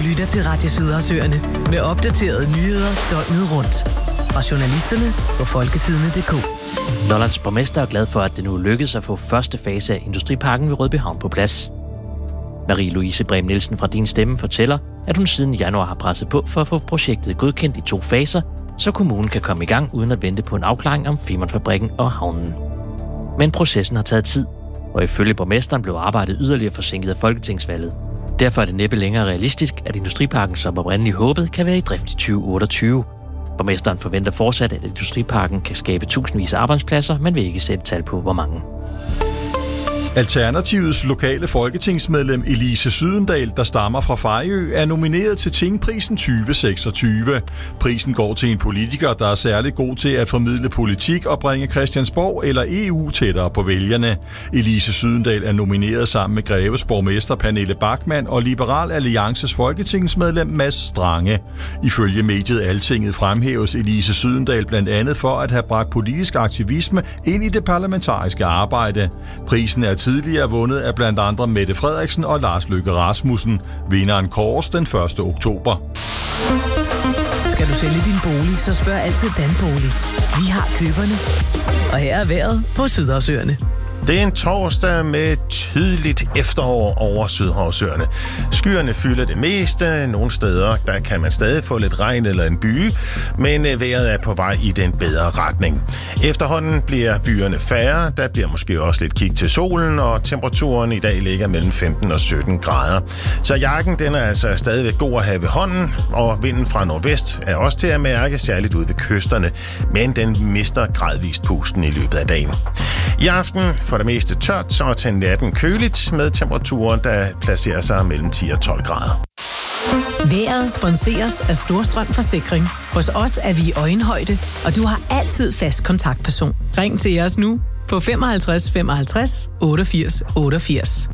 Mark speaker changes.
Speaker 1: lytter til Radio Sydersøerne med opdaterede nyheder døgnet rundt. Fra journalisterne på folketidene.dk.
Speaker 2: Lollands borgmester er glad for, at det nu lykkedes at få første fase af Industriparken ved Rødbyhavn på plads. Marie-Louise Brehm Nielsen fra Din Stemme fortæller, at hun siden januar har presset på for at få projektet godkendt i 2 faser, så kommunen kan komme i gang uden at vente på en afklaring om Femernfabrikken og havnen. Men processen har taget tid, og ifølge borgmesteren blev arbejdet yderligere forsinket af folketingsvalget. Derfor er det næppe længere realistisk, at Industriparken, som oprindeligt håbet, kan være i drift i 2028. Borgmesteren forventer fortsat, at Industriparken kan skabe tusindvis af arbejdspladser, men vil ikke sætte tal på, hvor mange.
Speaker 3: Alternativets lokale folketingsmedlem Elise Sydendal, der stammer fra Fejø, er nomineret til Tingprisen 2026. Prisen går til en politiker, der er særlig god til at formidle politik og bringe Christiansborg eller EU tættere på vælgerne. Elise Sydendal er nomineret sammen med Greves borgmester Pernille Bachmann og Liberal Alliances folketingsmedlem Mads Strange. Ifølge mediet Altinget fremhæves Elise Sydendal blandt andet for at have bragt politisk aktivisme ind i det parlamentariske arbejde. Prisen er tidligere vundet af blandt andre Mette Frederiksen og Lars Løkke Rasmussen. Vinderen kåres den 1. oktober.
Speaker 1: Skal du sælge din bolig, så spørg altid Danbolig. Vi har køberne. Og her er vejret på Sydersøerne.
Speaker 4: Det er en torsdag med tydeligt efterår over Sydhavsøerne. Skyerne fylder det meste. Nogle steder der kan man stadig få lidt regn eller en byge, men vejret er på vej i den bedre retning. Efterhånden bliver byerne færre. Der bliver måske også lidt kig til solen, og temperaturen i dag ligger mellem 15 og 17 grader. Så jakken den er altså stadigvæk god at have ved hånden, og vinden fra nordvest er også til at mærke, særligt ude ved kysterne, men den mister gradvist pusten i løbet af dagen. I aften for det meste tørt, og til natten køligt med temperaturer, der placerer sig mellem 10 og 12 grader.
Speaker 1: Vejret sponseres af Storstrøm Forsikring. Hos os er vi i øjenhøjde, og du har altid fast kontaktperson. Ring til os nu på 55 55 88 88.